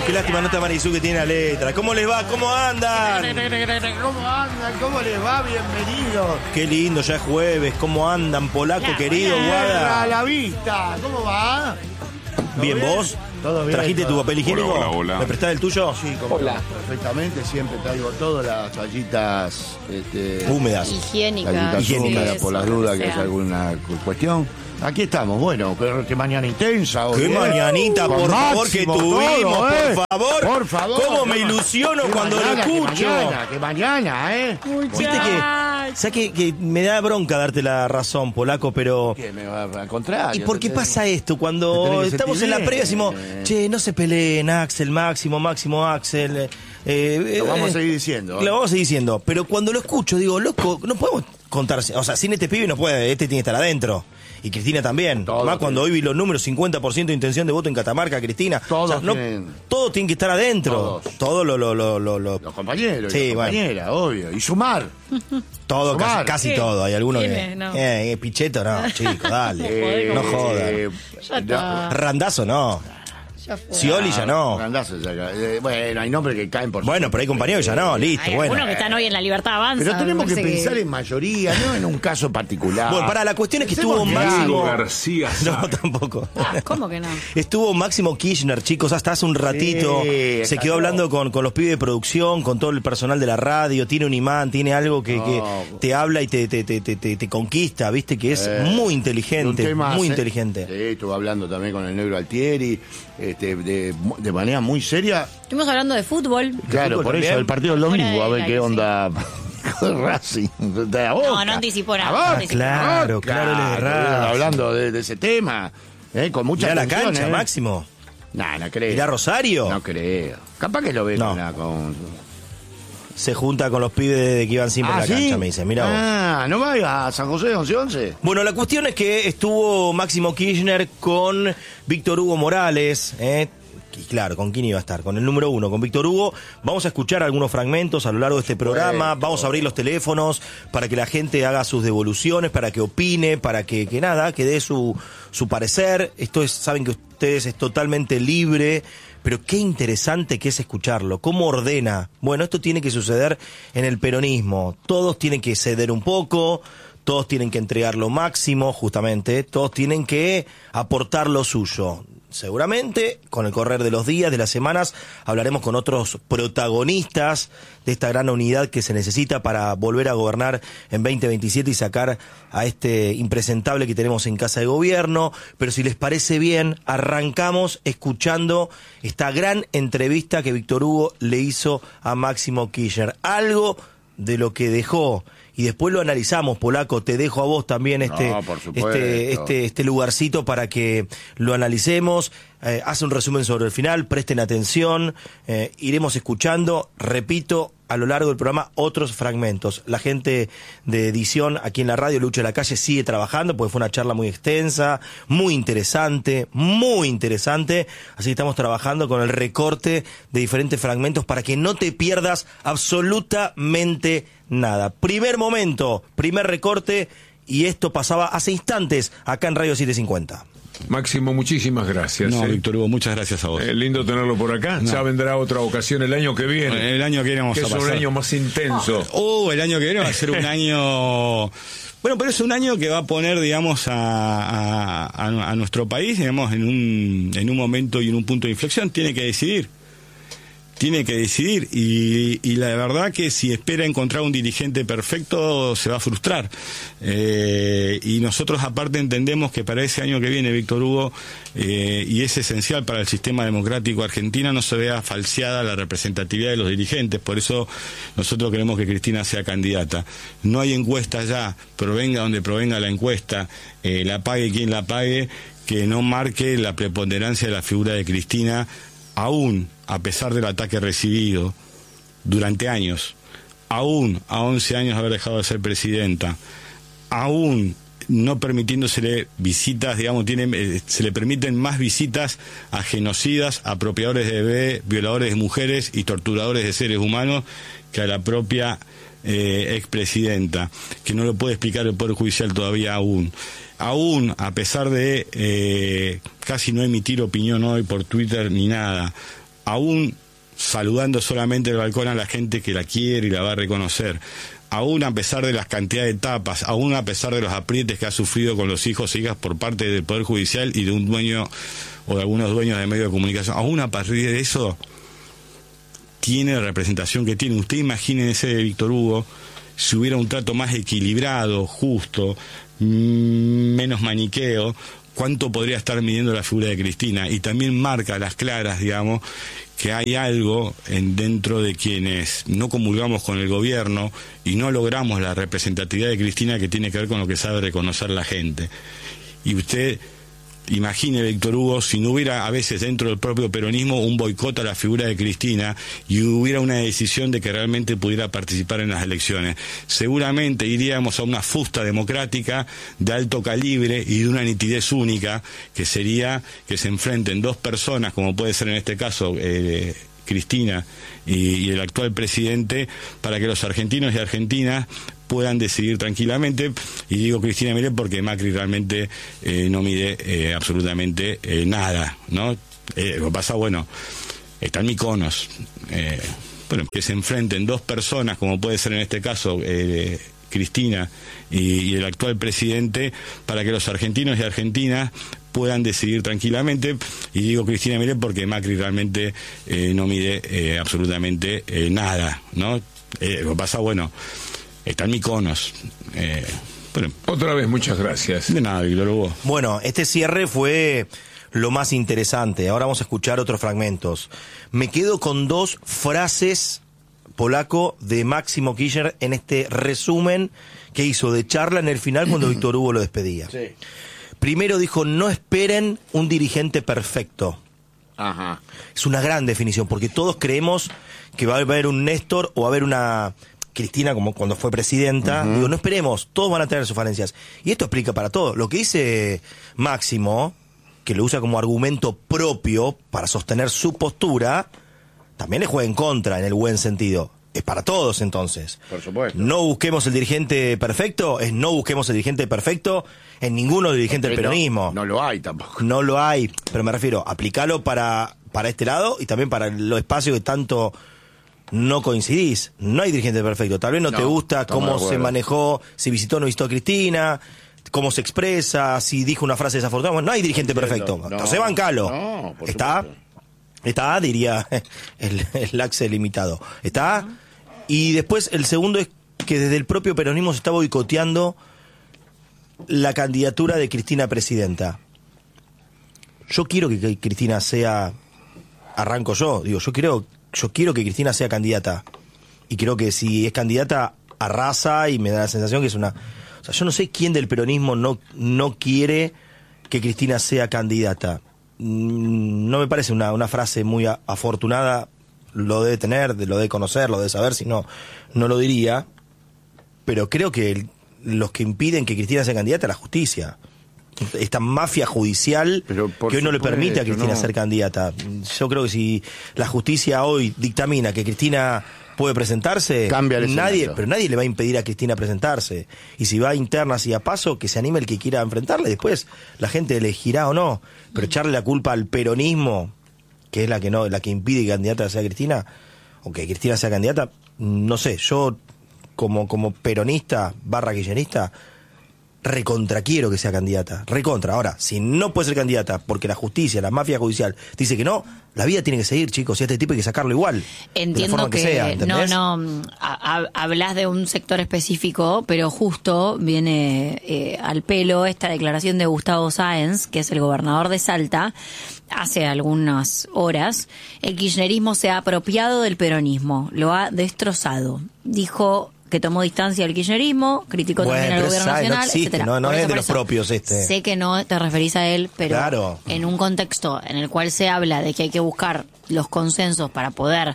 Qué lástima no está Marisú que tiene la letra. ¿Cómo les va? ¿Cómo andan? ¿Cómo andan? ¿Cómo les va? Bienvenidos. Qué lindo, ya es jueves. ¿Cómo andan, polaco querido, guarda? A la vista. ¿Cómo va? Bien, ¿vos? ¿Todo bien? ¿Trajiste tu papel higiénico? Hola. ¿Me prestás el tuyo? Sí, como perfectamente. Siempre traigo todas las toallitas húmedas. Toallitas húmedas por las dudas que haya alguna cuestión. Aquí estamos, bueno, pero qué mañana intensa hoy. Qué mañanita, por favor, que tuvimos, todo, por favor. ¿Cómo me ilusiono cuando lo escucho? Qué mañana, Viste que, ¿sabes que me da bronca darte la razón, polaco, pero... ¿Qué me va a encontrar? ¿Y por qué pasa esto? Cuando estamos en la previa decimos, che, no se peleen, Axel, Máximo, Axel... lo vamos a seguir diciendo. Lo vamos a seguir diciendo, pero cuando lo escucho digo, loco, no podemos contarse, o sea, sin este pibe no puede, este tiene que estar adentro. Y Cristina también. Más cuando hoy vi los números, 50% de intención de voto en Catamarca, Cristina. Todos, todos tienen que estar adentro. Todos los compañeros, sí, las compañeras, obvio. Y sumar. Todo, casi todo. Hay algunos que... No. Picheto, no, chico, dale. No jodan. Randazo, no. Scioli ya no. Randazo ya. Bueno, hay nombres que caen por... Bueno, pero hay compañeros que ya no, listo, hay bueno. algunos que están hoy en la Libertad Avanza. Pero tenemos que pensar en mayoría, no en un caso particular. Bueno, la cuestión es que estuvo Máximo García. No, tampoco. ¿Cómo que no? Estuvo Máximo Kirchner, chicos, hasta hace un ratito. Se quedó hablando con los pibes de producción, con todo el personal de la radio. Tiene un imán, tiene algo que te habla y te conquista, viste, que es muy inteligente, muy inteligente. Sí, estuvo hablando también con el negro Altieri, de manera muy seria. Estuvimos hablando de fútbol. Claro, por eso, el partido del domingo, a ver qué onda... Racing. No anticipó nada. Claro, hablando de ese tema, con mucha atención. La cancha, Máximo. No creo. ¿Irá Rosario? No creo. Capaz que lo ve con... Se junta con los pibes que iban siempre a la cancha, me dice. Mirá vos. ¿No va a San José 11-11? Bueno, la cuestión es que estuvo Máximo Kirchner con Víctor Hugo Morales, y claro, ¿con quién iba a estar? Con el número 1, con Víctor Hugo. Vamos a escuchar algunos fragmentos a lo largo de este programa. Vamos a abrir los teléfonos para que la gente haga sus devoluciones, para que opine, para que dé su parecer. Esto es, saben que ustedes es totalmente libre, pero qué interesante que es escucharlo. ¿Cómo ordena? Bueno, esto tiene que suceder en el peronismo. Todos tienen que ceder un poco, todos tienen que entregar lo máximo, justamente. Todos tienen que aportar lo suyo. Seguramente, con el correr de los días, de las semanas, hablaremos con otros protagonistas de esta gran unidad que se necesita para volver a gobernar en 2027 y sacar a este impresentable que tenemos en Casa de Gobierno. Pero si les parece bien, arrancamos escuchando esta gran entrevista que Víctor Hugo le hizo a Máximo Kirchner. Algo de lo que dejó. Y después lo analizamos, polaco, te dejo a vos también este lugarcito para que lo analicemos. Hace un resumen sobre el final, presten atención, iremos escuchando, repito, a lo largo del programa otros fragmentos. La gente de edición aquí en la radio, Lucho de la Calle, sigue trabajando porque fue una charla muy extensa, muy interesante, así que estamos trabajando con el recorte de diferentes fragmentos para que no te pierdas absolutamente nada. Primer momento, primer recorte, y esto pasaba hace instantes acá en Radio 750. Máximo, muchísimas gracias. No, Víctor Hugo, muchas gracias a vos. Lindo tenerlo por acá. Ya vendrá otra ocasión el año que viene. El año que viene vamos a pasar. Es un año más intenso. El año que viene va a ser un año... Bueno, pero es un año que va a poner, digamos, a nuestro país, digamos, en un momento y en un punto de inflexión. Tiene que decidir y la verdad que si espera encontrar un dirigente perfecto se va a frustrar, y nosotros aparte entendemos que para ese año que viene, Víctor Hugo, y es esencial para el sistema democrático argentino, no se vea falseada la representatividad de los dirigentes. Por eso nosotros queremos que Cristina sea candidata. No hay encuesta ya, provenga donde provenga la encuesta, la pague quien la pague, que no marque la preponderancia de la figura de Cristina, aún a pesar del ataque recibido durante años, aún a 11 años de haber dejado de ser presidenta, aún no permitiéndosele visitas, digamos, se le permiten más visitas a genocidas, apropiadores de bebés, violadores de mujeres y torturadores de seres humanos que a la propia expresidenta, que no lo puede explicar el Poder Judicial todavía aún, a pesar de casi no emitir opinión hoy por Twitter ni nada, aún saludando solamente el balcón a la gente que la quiere y la va a reconocer, aún a pesar de las cantidades de tapas, aún a pesar de los aprietes que ha sufrido con los hijos e hijas por parte del Poder Judicial y de un dueño o de algunos dueños de medios de comunicación, aún a partir de eso tiene la representación que tiene. Usted imagínese de Víctor Hugo si hubiera un trato más equilibrado, justo, menos maniqueo, cuánto podría estar midiendo la figura de Cristina. Y también marca a las claras, digamos, que hay algo dentro de quienes no comulgamos con el gobierno y no logramos la representatividad de Cristina, que tiene que ver con lo que sabe reconocer la gente. Y usted imagine, Víctor Hugo, si no hubiera a veces dentro del propio peronismo un boicot a la figura de Cristina y hubiera una decisión de que realmente pudiera participar en las elecciones. Seguramente iríamos a una fusta democrática de alto calibre y de una nitidez única, que sería que se enfrenten dos personas, como puede ser en este caso Cristina y el actual presidente, para que los argentinos y argentinas puedan decidir tranquilamente. Y digo Cristina Milei porque Macri realmente no mide absolutamente nada, ¿no? Lo que pasa, bueno, están Mykonos, que se enfrenten dos personas, como puede ser en este caso Cristina y el actual presidente, para que los argentinos y argentinas puedan decidir tranquilamente. Y digo Cristina Milei porque Macri realmente no mide absolutamente nada, ¿no? Lo que pasa, bueno, están Mykonos. Otra vez, muchas gracias. De nada, Víctor Hugo. Bueno, este cierre fue lo más interesante. Ahora vamos a escuchar otros fragmentos. Me quedo con dos frases, Polaco, de Máximo Kirchner en este resumen que hizo de charla en el final cuando Víctor Hugo lo despedía. Sí. Primero dijo, no esperen un dirigente perfecto. Ajá. Es una gran definición, porque todos creemos que va a haber un Néstor o va a haber una Cristina como cuando fue presidenta. Digo, no esperemos, todos van a tener sus falencias. Y esto explica para todo. Lo que dice Máximo, que lo usa como argumento propio para sostener su postura, también le juega en contra en el buen sentido. Es para todos, entonces. Por supuesto. No busquemos el dirigente perfecto, no busquemos el dirigente perfecto en ninguno de los dirigentes del peronismo. No lo hay tampoco. No lo hay, pero me refiero, aplícalo para este lado y también para los espacios que tanto no coincidís. No hay dirigente perfecto. Tal vez no te gusta cómo se manejó, si visitó o no visitó a Cristina, cómo se expresa, si dijo una frase desafortunada. Bueno, no hay dirigente perfecto. Entonces bancalo. No, por ¿Está? Supuesto. Está, diría el Axel limitado. ¿Está? Y después el segundo es que desde el propio peronismo se está boicoteando la candidatura de Cristina presidenta. Yo quiero que Cristina sea, arranco yo, digo, yo quiero que Cristina sea candidata. Y creo que si es candidata arrasa y me da la sensación que es una... O sea, yo no sé quién del peronismo no quiere que Cristina sea candidata. No me parece una frase muy afortunada. Lo debe tener, lo debe conocer, lo debe saber, si no, no lo diría. Pero creo que los que impiden que Cristina sea candidata es la justicia. Esta mafia judicial que hoy no le permite a Cristina ser candidata. Yo creo que si la justicia hoy dictamina que Cristina puede presentarse, pero nadie le va a impedir a Cristina presentarse. Y si va a internas y a paso, que se anime el que quiera enfrentarle. Después la gente elegirá o no. Pero echarle la culpa al peronismo, que es la que impide que candidata sea Cristina, o que Cristina sea candidata, no sé, yo como peronista / kirchnerista, recontra quiero que sea candidata, recontra. Ahora, si no puede ser candidata porque la justicia, la mafia judicial dice que no, la vida tiene que seguir, chicos, y a este tipo hay que sacarlo igual. Entiendo que sea, hablas de un sector específico, pero justo viene al pelo esta declaración de Gustavo Sáenz, que es el gobernador de Salta. Hace algunas horas, el kirchnerismo se ha apropiado del peronismo, lo ha destrozado. Dijo que tomó distancia del kirchnerismo, criticó también al gobierno nacional, etcétera. No es de los propios este. Sé que no te referís a él, pero claro, en un contexto en el cual se habla de que hay que buscar los consensos para poder